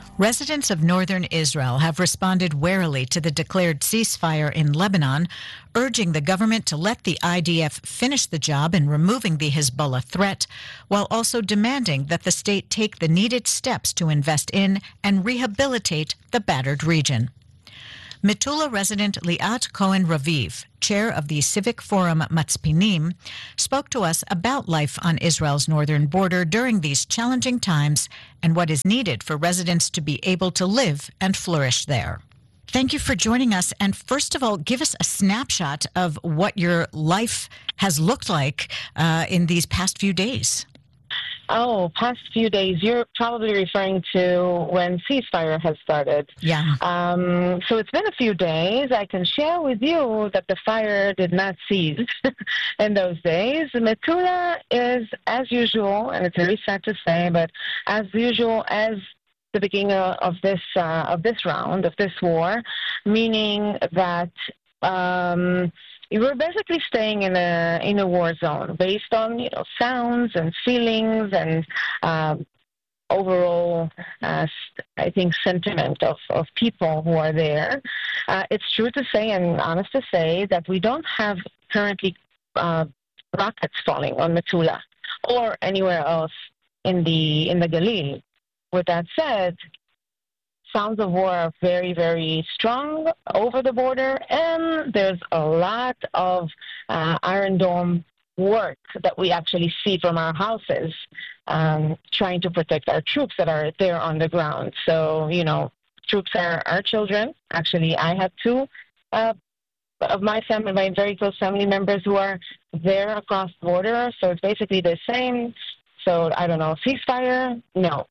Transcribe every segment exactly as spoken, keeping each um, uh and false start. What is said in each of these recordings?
Residents of northern Israel have responded warily to the declared ceasefire in Lebanon, urging the government to let the I D F finish the job in removing the Hezbollah threat, while also demanding that the state take the needed steps to invest in and rehabilitate the battered region. Metula resident Liat Cohen-Raviv, chair of the civic forum Matzpinim, spoke to us about life on Israel's northern border during these challenging times and what is needed for residents to be able to live and flourish there. Thank you for joining us. And first of all, give us a snapshot of what your life has looked like uh, in these past few days. Oh, past few days. You're probably referring to when ceasefire has started. Yeah. Um, so it's been a few days. I can share with you that the fire did not cease in those days. Metula is, as usual, and it's very sad to say, but as usual as the beginning of this uh, of this round, of this war, meaning that um, we're basically staying in a in a war zone based on, you know, sounds and feelings and um, overall, uh, I think, sentiment of, of people who are there. Uh, it's true to say and honest to say that we don't have currently uh, rockets falling on Metula or anywhere else in the in the Galil. With that said, sounds of war are very, very strong over the border, and there's a lot of uh, Iron Dome work that we actually see from our houses, um, trying to protect our troops that are there on the ground. So, you know, troops are our children. Actually, I have two uh, of my family, my very close family members who are there across the border, so it's basically the same. So, I don't know, ceasefire? No.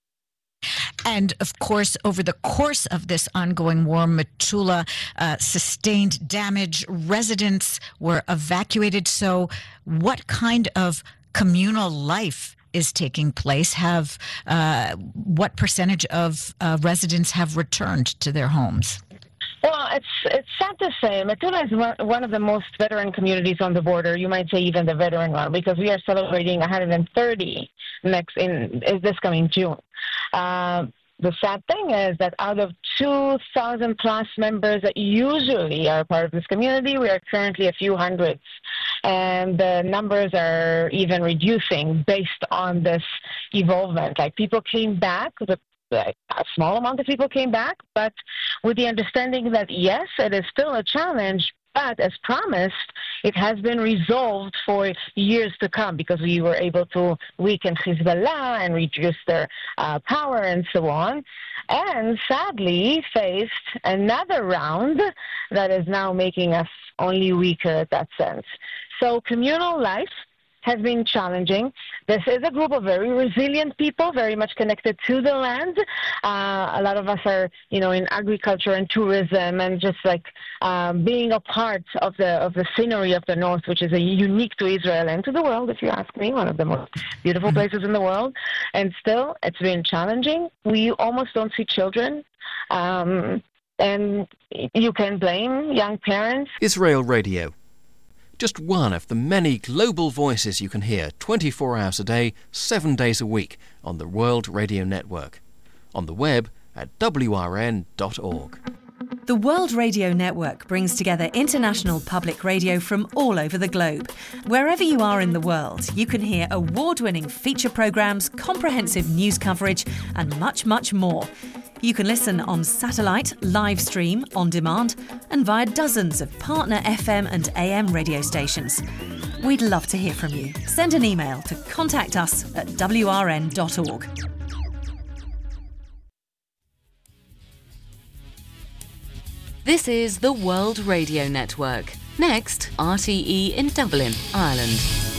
And, of course, over the course of this ongoing war, Metula uh, sustained damage. Residents were evacuated. So what kind of communal life is taking place? Have uh, what percentage of uh, residents have returned to their homes? Well, it's it's sad to say. Metula is one, one of the most veteran communities on the border. You might say even the veteran one, because we are celebrating one hundred thirty next in is this coming June. Uh, the sad thing is that out of two thousand plus members that usually are part of this community, we are currently a few hundreds. And the numbers are even reducing based on this evolvement. Like, people came back, the a small amount of people came back, but with the understanding that, yes, it is still a challenge, but as promised, it has been resolved for years to come because we were able to weaken Hezbollah and reduce their uh, power and so on. And sadly, faced another round that is now making us only weaker at that sense. So communal life has been challenging. This is a group of very resilient people, very much connected to the land. Uh, a lot of us are, you know, in agriculture and tourism and just like um, being a part of the of the scenery of the North, which is a unique to Israel and to the world, if you ask me, one of the most beautiful places in the world. And still, it's been challenging. We almost don't see children. Um, and you can blame young parents. Israel Radio. Just one of the many global voices you can hear twenty-four hours a day, seven days a week on the World Radio Network. On the web at w r n dot org. The World Radio Network brings together international public radio from all over the globe. Wherever you are in the world, you can hear award-winning feature programmes, comprehensive news coverage and much, much more. You can listen on satellite, live stream, on demand, and via dozens of partner F M and A M radio stations. We'd love to hear from you. Send an email to contact us at w r n dot org. This is the World Radio Network. Next, R T E in Dublin, Ireland.